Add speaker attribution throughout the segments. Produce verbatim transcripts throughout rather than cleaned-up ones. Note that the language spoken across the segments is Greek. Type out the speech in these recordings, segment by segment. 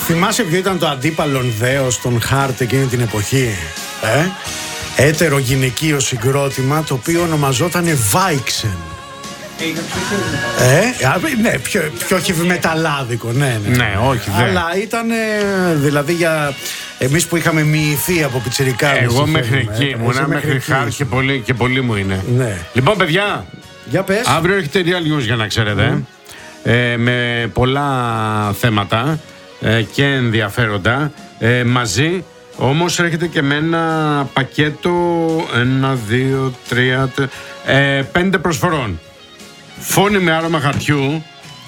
Speaker 1: Θυμάσαι ποιο ήταν το αντίπαλον δέος των Χάρτ εκείνη την εποχή? Ε? Έτερο γυναικείο συγκρότημα το οποίο ονομαζόταν Βάιξεν. Ε, ναι, πιο, πιο χιβιμεταλλάδικο, ναι, ναι.
Speaker 2: Ναι, όχι, δε.
Speaker 1: Αλλά ήταν δηλαδή για εμείς που είχαμε μοιηθεί από πιτσιρικά.
Speaker 2: Εγώ μέχρι εκεί ήμουνα, μέχρι Χάρ και πολύ, και πολύ μου είναι.
Speaker 1: Ναι.
Speaker 2: Λοιπόν, παιδιά,
Speaker 1: για πες.
Speaker 2: Αύριο έρχεται Real News, για να ξέρετε. Mm. Ε, με πολλά θέματα ε, και ενδιαφέροντα ε, μαζί. Όμως έρχεται και με ένα πακέτο ένα, δύο, τρία, ε, πέντε προσφορών. Φόνη με άρωμα χαρτιού.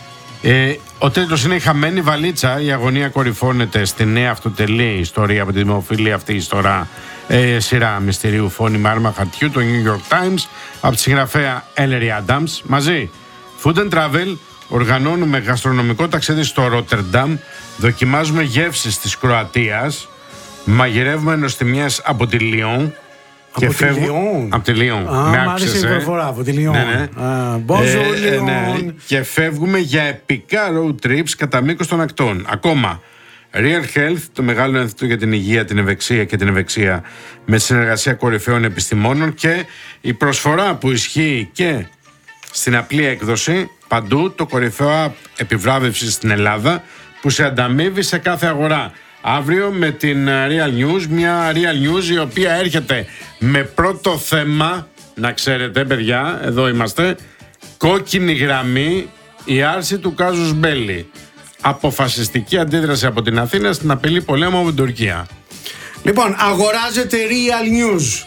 Speaker 2: Ε, ο τίτλος είναι «Η χαμένη βαλίτσα». Η αγωνία κορυφώνεται στη νέα αυτοτελή ιστορία από τη δημοφιλή αυτή η ιστορά, ε, σειρά μυστηρίου «Φόνη με άρωμα χαρτιού» το New York Times από τη συγγραφέα Ellery Adams. Μαζί Food and Travel. Οργανώνουμε γαστρονομικό ταξίδι στο Ρότερνταμ. Δοκιμάζουμε γεύσεις της Κροατίας. Μαγειρεύουμε νοστιμιές από τη Λιόν.
Speaker 1: Από τη Λιόν.
Speaker 2: Από τη Λιόν.
Speaker 1: Α, μ' άρεσε η προφορά, από τη Λιόν.
Speaker 2: Ναι, ναι.
Speaker 1: Bonjour,
Speaker 2: ε, ναι. Και φεύγουμε για επικά road trips κατά μήκος των ακτών. Ακόμα, Real Health, το μεγάλο ένθετο για την υγεία, την ευεξία και την ευεξία με συνεργασία κορυφαίων επιστημόνων, και η προσφορά που ισχύει και στην απλή έκδοση παντού, το κορυφαίο app επιβράβευσης στην Ελλάδα που σε ανταμείβει σε κάθε αγορά. Αύριο με την Real News, μια Real News η οποία έρχεται με πρώτο θέμα, να ξέρετε παιδιά, εδώ είμαστε, κόκκινη γραμμή, η άρση του κάζους μπέλι. Αποφασιστική αντίδραση από την Αθήνα στην απειλή πολέμου από την Τουρκία. Λοιπόν, αγοράζετε Real News,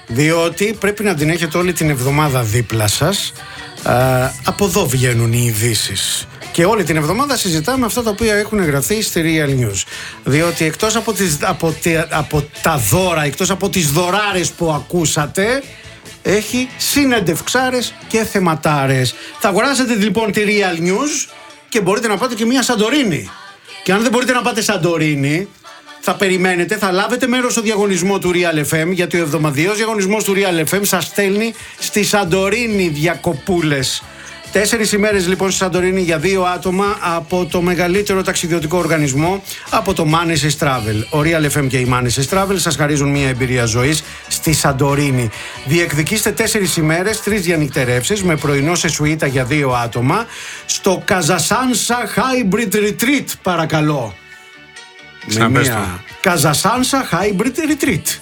Speaker 2: διότι πρέπει να την έχετε όλη την εβδομάδα δίπλα σας. Uh, από εδώ βγαίνουν οι ειδήσεις. Και όλη την εβδομάδα συζητάμε αυτά τα οποία έχουν γραφτεί στη Real News. Διότι εκτός από, τις, από, τε, από τα δώρα, εκτός από τις δωράρες που ακούσατε, έχει συνεντευξάρες και θεματάρες. Θα αγοράσετε λοιπόν τη Real News και μπορείτε να πάτε και μία Σαντορίνη. Και αν δεν μπορείτε να πάτε Σαντορίνη, θα περιμένετε, θα λάβετε μέρος στο διαγωνισμό του Real εφ εμ, γιατί ο εβδομαδιαίος διαγωνισμός του Real εφ εμ σας στέλνει στη Σαντορίνη διακοπούλες. Τέσσερις ημέρες λοιπόν στη Σαντορίνη για δύο άτομα από το μεγαλύτερο ταξιδιωτικό οργανισμό, από το Manesis Travel. Ο Real εφ εμ και η Manesis Travel σας χαρίζουν μια εμπειρία ζωής στη Σαντορίνη. Διεκδικήστε τέσσερις ημέρες, τρεις διανυκτερεύσεις με πρωινό σε σουίτα για δύο άτομα στο Καζασάνσα Hybrid Retreat, παρακαλώ. Με μια Καζασάνσα Hybrid Retreat.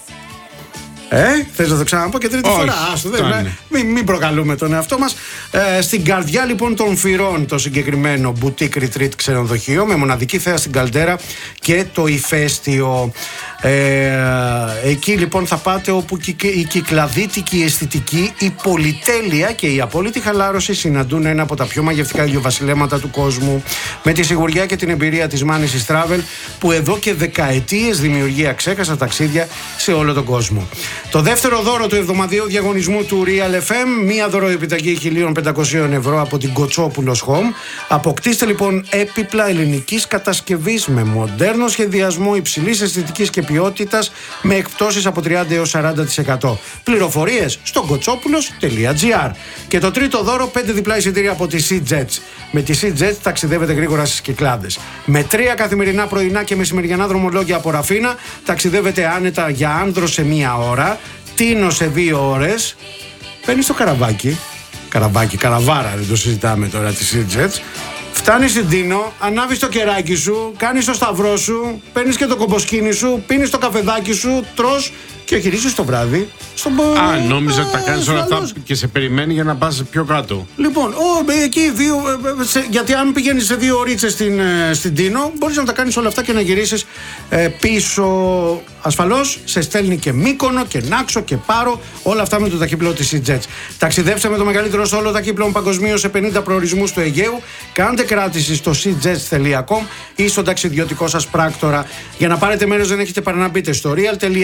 Speaker 2: Ε, θες να το ξαναπώ και τρίτη Όχι,
Speaker 1: φορά? Άστο, δεν, ναι. μην, μην προκαλούμε τον εαυτό μας. Ε, στην καρδιά λοιπόν των Φυρών το συγκεκριμένο boutique retreat ξενοδοχείο με μοναδική θέα στην καλτέρα και το ηφαίστειο. Ε, εκεί λοιπόν θα πάτε όπου η κυκλαδίτικη αισθητική, η πολυτέλεια και η απόλυτη χαλάρωση συναντούν ένα από τα πιο μαγευτικά ηλιοβασιλέματα του κόσμου, με τη σιγουριά και την εμπειρία της Manesis Travel που εδώ και δεκαετίες δημιουργεί αξέχαστα ταξίδια σε όλο τον κόσμο. Το δεύτερο δώρο του εβδομαδιαίου διαγωνισμού του Real εφ εμ, μία δωροεπιταγή χίλια πεντακόσια ευρώ από την Κοτσόπουλος Home. Αποκτήστε λοιπόν έπιπλα ελληνικής κατασκευής με μοντέρνο σχεδιασμό, υψηλής αισθητικής και ποιότητας, με εκπτώσεις από τριάντα έως σαράντα τοις εκατό. Πληροφορίες στο κοτσόπουλος τελεία τζι άρ. Και το τρίτο δώρο, πέντε διπλά εισιτήρια από τη SeaJets. Με τη SeaJets ταξιδεύετε γρήγορα στις Κυκλάδες. Με τρία καθημερινά πρωινά και μεσημεριανά δρομολόγια από Ραφίνα, ταξιδεύετε άνετα για Άνδρο σε μία ώρα, Τίνο σε δύο ώρες. Παίρνεις το καραβάκι, καραβάκι, καραβάρα, δεν το συζητάμε τώρα, τη SeaJets. Φτάνεις στην Τίνο, ανάβεις το κεράκι σου, κάνεις το σταυρό σου, παίρνεις και το κομποσκίνι σου, πίνεις το καφεδάκι σου, τρως και γυρίζεις το βράδυ στον πο...
Speaker 2: Α, νόμιζα ότι τα κάνεις όλα αυτά και σε περιμένει για να πας πιο κάτω.
Speaker 1: Λοιπόν, ο, εκεί δύο, σε, γιατί αν πηγαίνεις σε δύο ωρίτσες στην, στην Τίνο, μπορείς να τα κάνεις όλα αυτά και να γυρίσεις ε, πίσω. Ασφαλώς σε στέλνει και Μύκονο και Νάξο και Πάρο, όλα αυτά με το ταχύπλο της SeaJets. Ταξιδέψτε με το μεγαλύτερο στόλο ταχύπλων παγκοσμίως σε πενήντα προορισμούς του Αιγαίου. Κάντε κράτηση στο seajets τελεία com ή στον ταξιδιωτικό σας πράκτορα. Για να πάρετε μέρος δεν έχετε παρά να μπείτε στο real.